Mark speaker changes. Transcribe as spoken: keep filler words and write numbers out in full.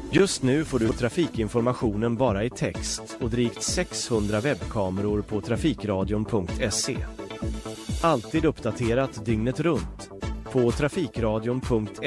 Speaker 1: Just nu får du trafikinformationen bara i text och drygt sexhundra webbkameror på trafikradion punkt se. Alltid uppdaterat dygnet runt på trafikradion punkt